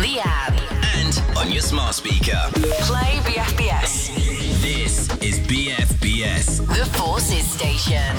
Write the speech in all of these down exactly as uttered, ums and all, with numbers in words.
the app and on your smart speaker. Play B F B S. This is B F B S, The Forces Station.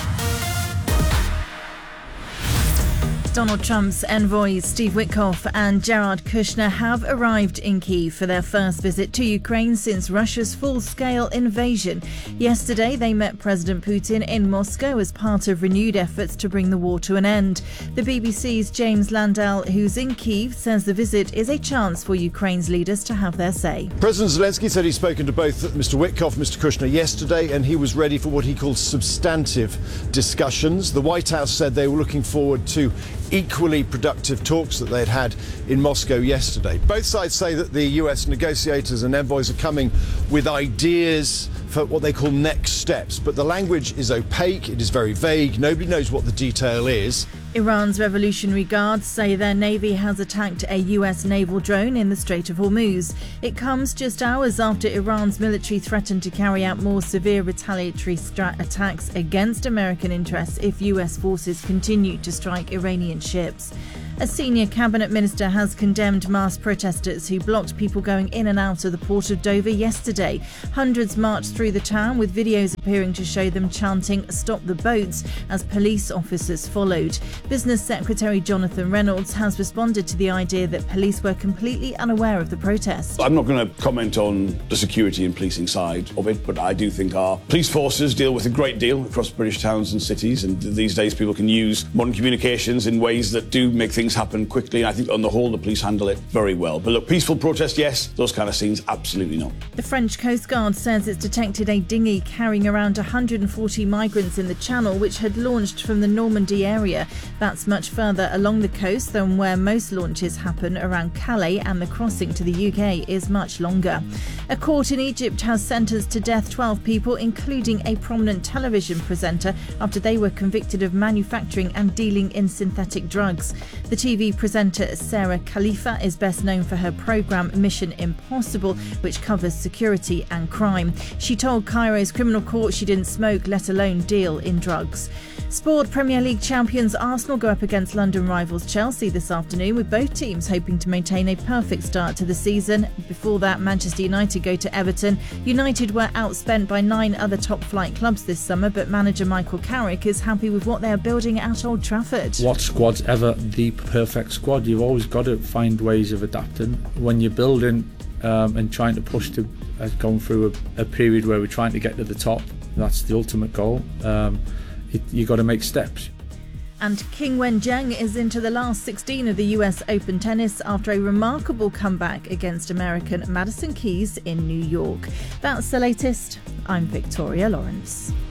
Donald Trump's envoys Steve Witkoff and Jared Kushner have arrived in Kyiv for their first visit to Ukraine since Russia's full-scale invasion. Yesterday, they met President Putin in Moscow as part of renewed efforts to bring the war to an end. The B B C's James Landau, who's in Kyiv, says the visit is a chance for Ukraine's leaders to have their say. President Zelensky said he's spoken to both Mister Witkoff and Mister Kushner yesterday, and he was ready for what he calls substantive discussions. The White House said they were looking forward to equally productive talks that they'd had in Moscow yesterday. Both sides say that the U S negotiators and envoys are coming with ideas for what they call next steps, but the language is opaque, it is very vague, nobody knows what the detail is. Iran's Revolutionary Guards say their navy has attacked a U S naval drone in the Strait of Hormuz. It comes just hours after Iran's military threatened to carry out more severe retaliatory stra- attacks against American interests if U S forces continue to strike Iranian ships. A senior cabinet minister has condemned mass protesters who blocked people going in and out of the port of Dover yesterday. Hundreds marched through the town with videos appearing to show them chanting "Stop the boats" as police officers followed. Business Secretary Jonathan Reynolds has responded to the idea that police were completely unaware of the protest. I'm not going to comment on the security and policing side of it, but I do think our police forces deal with a great deal across British towns and cities, and these days people can use modern communications in ways that do make things happen quickly. I think on the whole the police handle it very well. But look, peaceful protest, yes. Those kind of scenes, absolutely not. The French Coast Guard says it's detected a dinghy carrying around one hundred forty migrants in the Channel, which had launched from the Normandy area. That's much further along the coast than where most launches happen around Calais, and the crossing to the U K is much longer. A court in Egypt has sentenced to death twelve people, including a prominent television presenter, after they were convicted of manufacturing and dealing in synthetic drugs. The T V presenter Sarah Khalifa is best known for her programme Mission Impossible, which covers security and crime. She told Cairo's criminal court she didn't smoke, let alone deal in drugs. Sport Premier League champions Arsenal go up against London rivals Chelsea this afternoon, with both teams hoping to maintain a perfect start to the season. Before that, Manchester United go to Everton. United were outspent by nine other top-flight clubs this summer, but manager Michael Carrick is happy with what they're building at Old Trafford. What squad's ever the perfect squad? You've always got to find ways of adapting. When you're building um, and trying to push to, uh, going through a, a period where we're trying to get to the top, that's the ultimate goal. Um, it, you've got to make steps. And Qing Wen-zheng is into the last sixteen of the U S Open tennis after a remarkable comeback against American Madison Keys in New York. That's the latest. I'm Victoria Lawrence.